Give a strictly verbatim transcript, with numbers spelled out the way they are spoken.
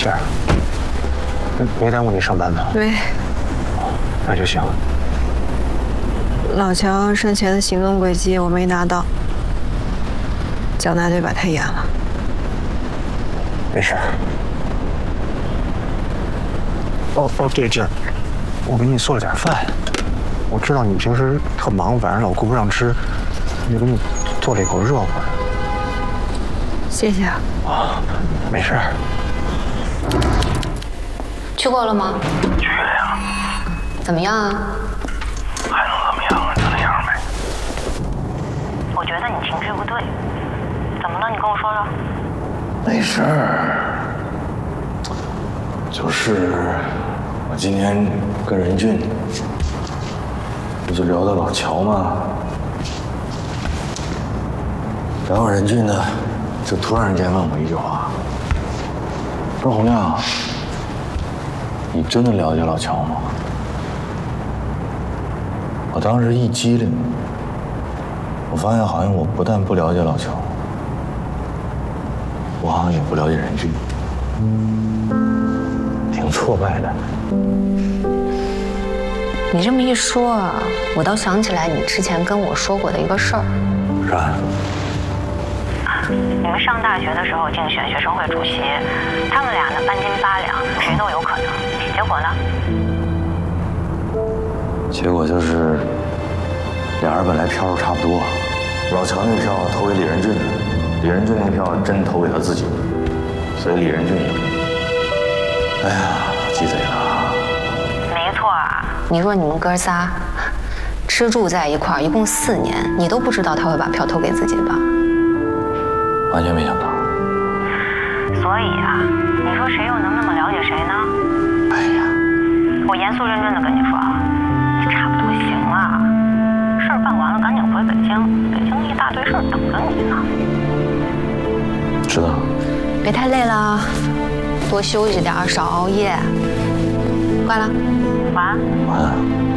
事，没耽误你上班吧？ 没。 那就行。 老乔生前的行动轨迹我没拿到，蒋大队把他演了。 没事。哦哦，对，这我给你做了点饭。我知道你平时特忙，晚上老顾不上吃，就给你做了一口热乎的。 谢谢啊。 啊，没事。 去过了吗？ 去了呀。 怎么样啊？ 还能怎么样啊？就那样呗。我觉得你情绪不对，怎么了？你跟我说说。 没事儿，就是我今天跟任俊不就聊到老乔吗？然后任俊呢，就突然间问我一句话，说洪亮，你真的了解老乔吗？我当时一激灵，我发现好像我不但不了解老乔，我好像也不了解任俊，挺挫败的。 你这么一说啊，我倒想起来你之前跟我说过的一个事儿。 啥？ 你们上大学的时候竞选学生会主席，他们俩呢半斤八两，谁都有可能。结果呢？ 结果就是俩人本来票数差不多，老乔那票投给李仁俊，李仁俊那票真投给他自己，所以李仁俊赢。哎呀，鸡贼了。 没错啊。 你说你们哥仨吃住在一块儿，一共四年，你都不知道他会把票投给自己吧？ 完全没想到。 所以啊，你说谁又能那么了解谁呢？ 哎呀， 我严肃认真的跟你说啊，你差不多行了，事儿办完了赶紧回北京，北京一大堆事儿等着你呢。 知道。 别太累了，多休息点，少熬夜。挂了。 晚安。 晚安。